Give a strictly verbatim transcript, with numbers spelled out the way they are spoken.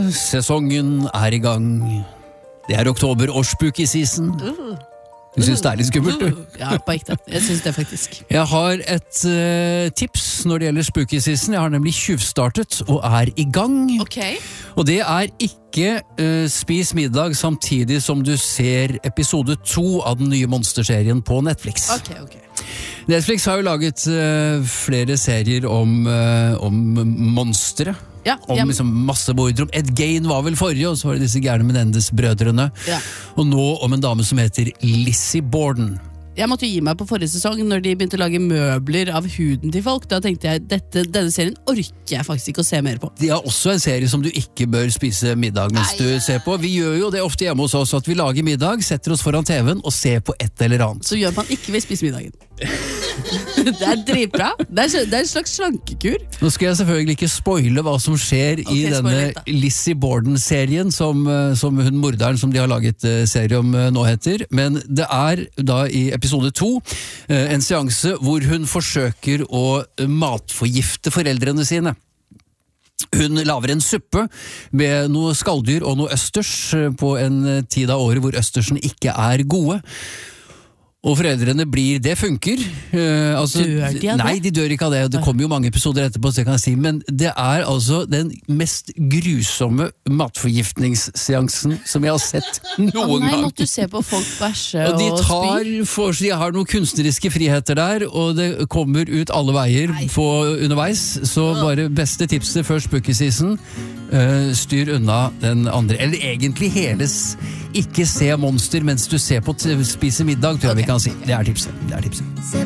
sesongen er i gang. Det er oktober og spooky season. Uh. Du synes det er litt skummelt, du? Ja, på ekte. Jeg synes det faktisk. Jeg har et uh, tips når det gjelder spooky season. Jeg har nemlig tjuvstartet og er i gang. Ok. Og det er ikke uh, spis middag samtidig som du ser episode to av den nye monsterserien på Netflix. Ok, ok. Netflix har jo laget uh, flere serier om, uh, om monstre. Ja, om ja. liksom masse mordrom. Ed Gein var vel forrige, og så var det disse gærne Menendez-brødrene. Ja. Og nå om en dame som heter Lizzie Borden. Jeg måtte gi meg på forrige sesong når de begynte å lage møbler av huden til folk. Da tenkte jeg, dette, denne serien orker jeg faktisk ikke å se mer på. De har også en serie som du ikke bør spise middag mens Nei, du ser på. Vi gjør jo det ofte hjemme hos oss, at vi lager middag, setter oss foran T V-en og ser på et eller annet. Så gjør man ikke vil spise middagen. Det er dritbra. Det er, det er en slags slankekur. Nå skal jeg selvfølgelig ikke spoile hva som skjer Ok, i spoil denne litt, da. Lizzie Borden-serien, som, eh, som hun morderen som de har laget eh, serie om eh, nå heter. Men det er da i episode to eh, en seanse hvor hun forsøker å eh, matforgifte foreldrene sine. Hun laver en suppe med noe skalldyr og noe østers eh, på en eh, tid av året hvor østersen ikke er gode. Og foreldrene blir, det funker. Uh, altså, Dør de av det? Nei, de dør ikke av det. Det kommer jo mange episoder etterpå, så jeg kan si, men det er altså den mest grusomme matforgiftningsseansen som jeg har sett noen Å nei, gang. måtte du se på folk bæsje Og de og tar, spy? for, de har noen kunstneriske friheter der, og det kommer ut alle veier på underveis, så bare beste tipset før spooky season, uh, styr unna den andre. Eller egentlig heles, ikke se monster mens du ser på t- spise middag, tror jeg vi kan si. Det er tipset. Det er tipset.